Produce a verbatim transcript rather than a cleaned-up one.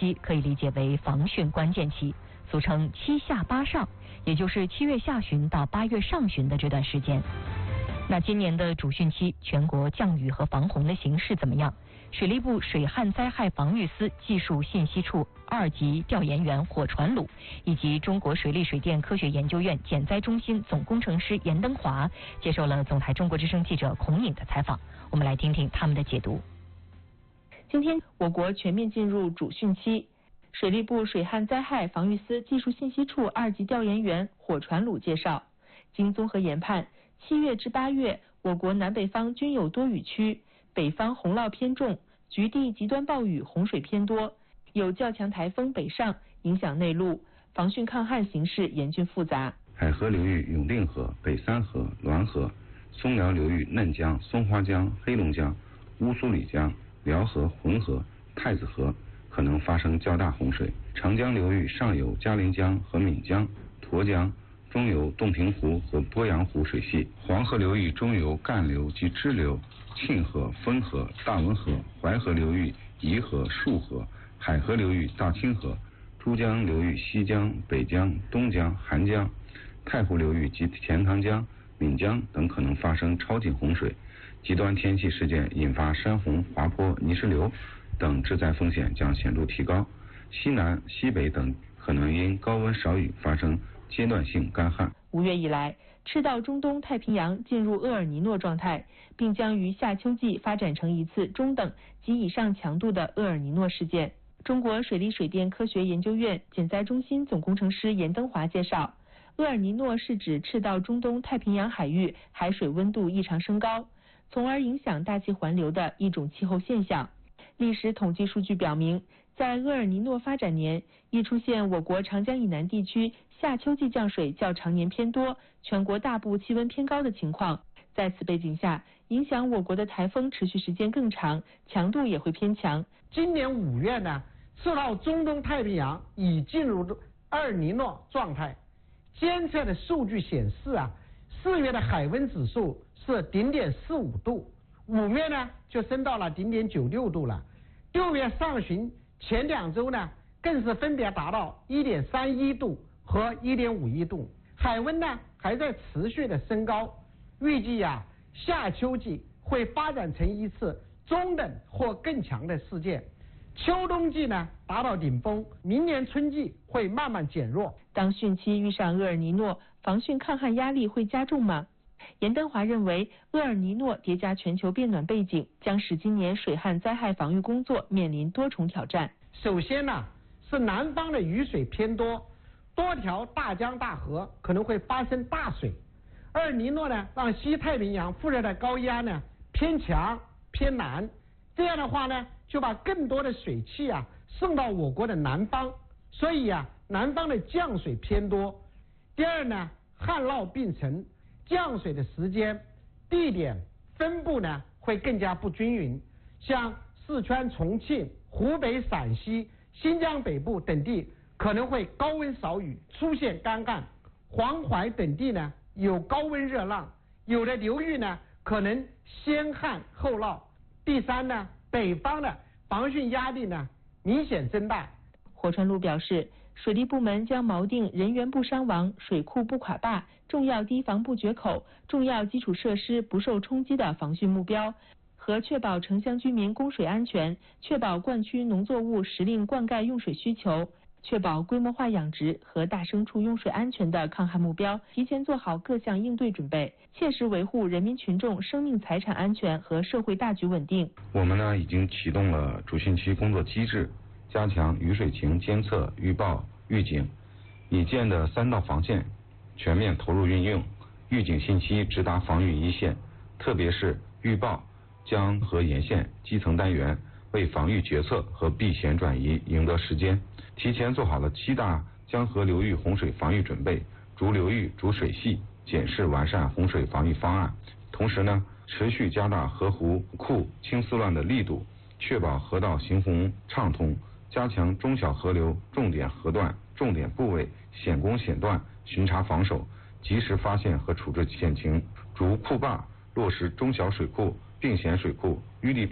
期可以理解为防汛关键期，俗称七下八上，也就是七月下旬到八月上旬的这段时间。那今年的主汛期，全国降雨和防洪的形势怎么样？水利部水旱灾害防御司技术信息处二级调研员火传鲁以及中国水利水电科学研究院减灾中心总工程师严登华接受了总台中国之声记者孔颖的采访，我们来听听他们的解读。今天我国全面进入主汛期，水利部水旱灾害防御司技术信息处二级调研员火传鲁介绍，经综合研判，七月至八月我国南北方均有多雨区，北方洪涝偏重，局地极端暴雨洪水偏多，有较强台风北上影响内陆，防汛抗旱形势严峻复杂。 海河流域永定河、北三河、滦河，松辽流域嫩江、松花江、黑龙江、乌苏里江、辽河、浑河、太子河可能发生较大洪水。长江流域上游嘉陵江和岷江、沱江，中游洞庭湖和鄱阳湖水系，黄河流域中游干流及支流沁河、汾河、大汶河，淮河流域沂河、束河，海河流域大清河，珠江流域西江、北江、东江、韩江，太湖流域及钱塘江、岷江等可能发生超警洪水。极端天气事件引发山洪、滑坡、泥石流等致灾风险将显著提高。西南、西北等可能因高温少雨发生阶段性干旱。 五月以来，赤道中东太平洋进入厄尔尼诺状态，并将于夏秋季发展成一次中等及以上强度的厄尔尼诺事件。中国水利水电科学研究院减灾中心总工程师严登华介绍，厄尔尼诺是指赤道中东太平洋海域海水温度异常升高，从而影响大气环流的一种气候现象。历史统计数据表明，在厄尔尼诺发展年，易出现我国长江以南地区夏秋季降水较常年偏多，全国大部气温偏高的情况。在此背景下，影响我国的台风持续时间更长，强度也会偏强。 今年五月呢，赤道中东太平洋已进入厄尔尼诺状态，监测的数据显示啊，四月的海温指数是零点四五度，五月呢就升到了零点九六度了，六月上旬前两周呢更是分别达到一点三一度和一点五一度，海温呢还在持续的升高，预计啊夏秋季会发展成一次中等或更强的事件，秋冬季呢达到顶峰，明年春季会慢慢减弱。 当汛期遇上厄尔尼诺，防汛抗旱压力会加重吗？严登华认为，厄尔尼诺叠加全球变暖背景，将使今年水旱灾害防御工作面临多重挑战。 首先呢，是南方的雨水偏多，多条大江大河可能会发生大水。厄尔尼诺呢，让西太平洋副热带高压呢偏强偏南，这样的话呢，就把更多的水汽啊送到我国的南方，所以啊，南方的降水偏多。第二呢，旱涝并存，降水的时间、地点、分布呢会更加不均匀，像四川、重庆、湖北、陕西、新疆北部等地可能会高温少雨，出现干旱；黄淮等地呢有高温热浪，有的流域呢可能先旱后涝。第三呢，北方的防汛压力呢明显增大。 火传鲁表示，水利部门将锚定人员不伤亡、水库不垮坝、重要堤防不决口、重要基础设施不受冲击的防汛目标，和确保城乡居民供水安全，确保灌区农作物时令灌溉用水需求，确保规模化养殖和大牲畜用水安全的抗旱目标，提前做好各项应对准备，切实维护人民群众生命财产安全和社会大局稳定。 我们呢已经启动了主汛期工作机制，加强雨水情监测、预报、预警，已建的三道防线全面投入运用，预警信息直达防御一线，特别是预报江河沿线基层单元为防御决策和避险转移赢得时间，提前做好了七大江河流域洪水防御准备，逐流域、逐水系检视完善洪水防御方案。同时呢，持续加大河湖库清丝乱的力度，确保河道行洪畅通，加强中小河流重点河段、重点部位险工险段巡查防守，及时发现和处置险情，逐库坝落实中小水库、并险水库、淤泥